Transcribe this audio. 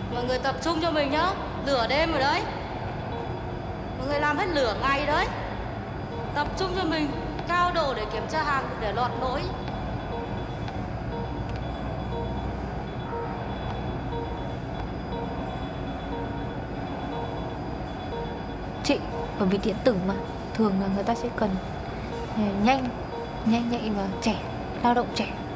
Mọi người tập trung cho mình nhá. Lửa đêm rồi đấy. Mọi người làm hết lửa ngày đấy. Tập trung cho mình. Cao độ để kiểm tra hàng để lọt lỗi. Chị, bởi vì điện tử mà thường là người ta sẽ cần nhanh nhạy và trẻ, lao động trẻ.